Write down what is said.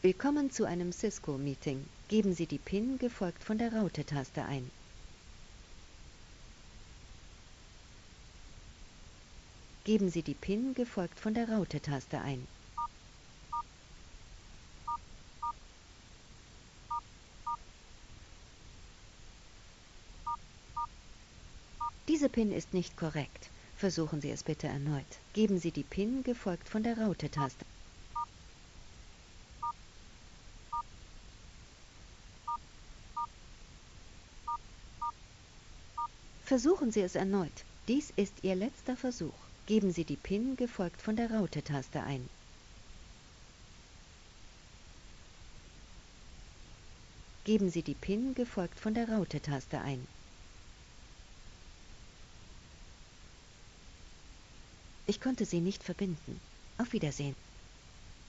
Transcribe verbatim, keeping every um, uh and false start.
Willkommen zu einem Cisco-Meeting. Geben Sie die PIN gefolgt von der Raute-Taste ein. Geben Sie die PIN gefolgt von der Raute-Taste ein. Diese PIN ist nicht korrekt. Versuchen Sie es bitte erneut. Geben Sie die PIN gefolgt von der Raute-Taste. Versuchen Sie es erneut. Dies ist Ihr letzter Versuch. Geben Sie die PIN gefolgt von der Raute-Taste ein. Geben Sie die PIN gefolgt von der Raute-Taste ein. Ich konnte Sie nicht verbinden. Auf Wiedersehen.